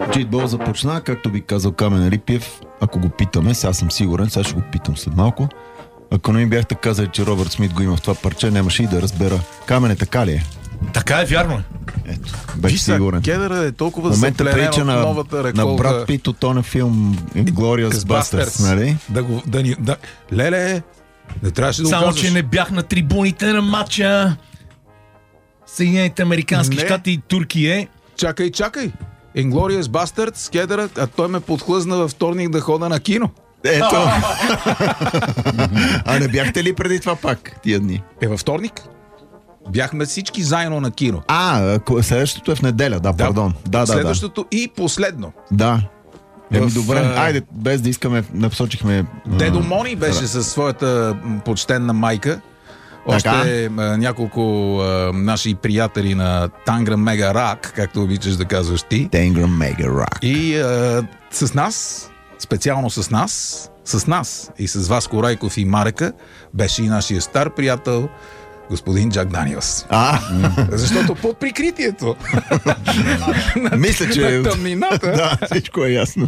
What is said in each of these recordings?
Джейтбол започна, както би казал Камен Рипиев, ако го питаме, сега съм сигурен, сега ще го питам след малко. Ако не ми бяхте казали, че Робърт Смит го има в това парче, нямаше и да разбера. Камене, така ли е? Така е, вярно. Ето, беше сигурен. Кедъра е толкова момента заплерен прилича от новата реколта. на Брат Пит от този филм Glorious Bastards, нали? Леле, не трябваше да го Само, казваш. че не бях на трибуните на матча Съединените американски щати и Туркия. Чакай. Inglourious Bastards, Кедъра, а той ме подхлъзна във вторник да хода на кино. Ето. А не бяхте ли преди това пак тия дни? Във вторник бяхме всички заедно на кино. Следващото е в неделя, пардон. Следващото и последно. Да. Добре, айде, без да искаме, напсочихме... Дедо Мони беше със своята почтенна майка. Още няколко наши приятели на Тангра Мега Рак, както обичаш да казваш ти. Тангра Мега Рак. И с нас, специално с нас и с Васко Райков и Марека, беше и нашия стар приятел господин Джак Даниелс. Защото под прикритието мисля, че на тъмнината. Да, всичко е ясно.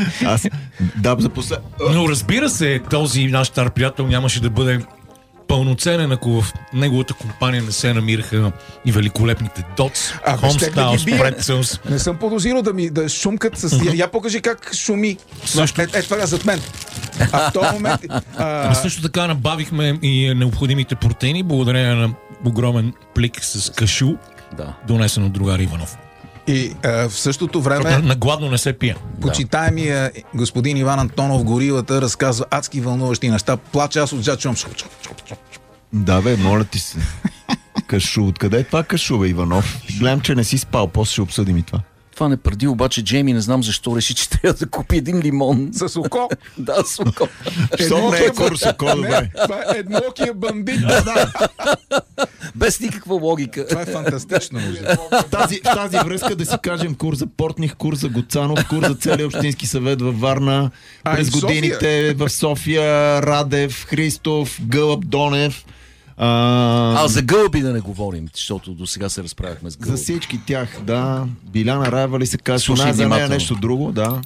Но разбира се, този наш стар приятел нямаше да бъде пълноценен, ако в неговата компания не се намираха и великолепните Dots, Homestyle, Pretzels. Не съм подозирал да шумкат с... Я покажи как шуми. Това зад мен. А в този момент... Също така набавихме и необходимите протеини, благодарение на огромен плик с кашу, донесен от другар Иванов. И в същото време... На гладно не се пие. Почитаемия господин Иван Антонов, горилата, разказва адски вълнуващи неща. Плача, аз отзад чувам. Да, бе, моля ти се. Кашу, откъде е това кашу, бе, Иванов? Гледам, че не си спал, после ще обсъдим и това. Това не преди, обаче Джейми не знам защо реши, че трябва да купи един лимон. С око? Да, с око. Що не е курс око, добре? Това е едноокия бандит. Без никаква логика. Това е фантастично. В тази връзка да си кажем курс за Портних, курс за Гоцанов, курс за целия общински съвет във Варна, през годините в София, Радев, Христов, Гълъб, Донев. За гълби да не говорим, защото до сега се разправяхме с гълби. За всички тях, да. Биляна Раева ли се казва? За нея нещо друго, да.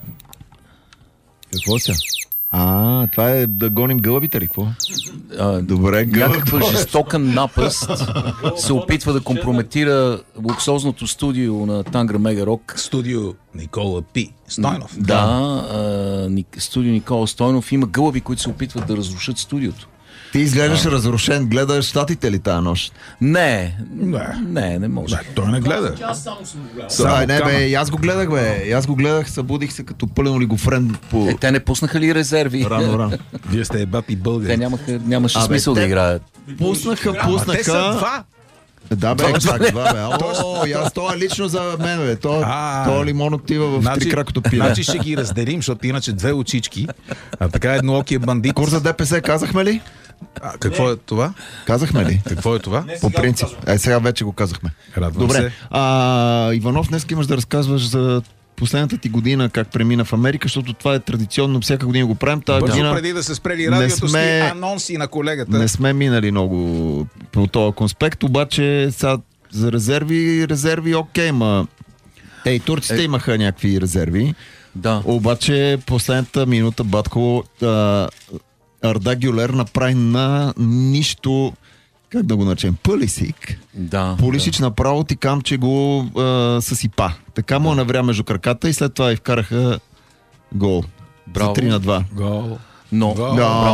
Какво сега? Това е да гоним гълъбите ли? Какво? Добре, някаква жестока напаст се опитва да компрометира луксозното студио на Тангра Мега Рок. Студио Никола Пи Стойнов. Студио Никола Стойнов. Има гълъби, които се опитват да разрушат студиото. Ти изглеждаш разрушен. Гледаш щатите ли тази нощ? Не може. Той не гледа. Аз го гледах, събудих се като пълен олигофрен по... Те не пуснаха ли резерви? Рано. Вие сте ебати българи. Те нямаше смисъл да играят. Пуснаха. Те са два. Да, бе, два, бе. Аз това лично за мен, бе. То лимон отива в трикракото пиле. Значи ще ги разделим, защото иначе две очички, а така едноокия бандит. Курс за ДПС казахме ли? Какво е това? Казахме ли? Какво е това? По принцип. Сега вече го казахме. Добре. Иванов, днес имаш да разказваш за последната ти година как премина в Америка, защото това е традиционно, всяка година го правим. Тази година преди да се спрели радиото с анонси на колегата. Не сме минали много по този конспект, обаче сега за резерви окей, ма те и турците имаха някакви резерви. Да. Обаче последната минута Батко Арда Гюлер направи на нищо, как да го наречем, Пулисик. Пулисич направо ти кам, че го съсипа. Така му навря между краката и след това и вкараха гол. Браво. За 3-2. Гол. Но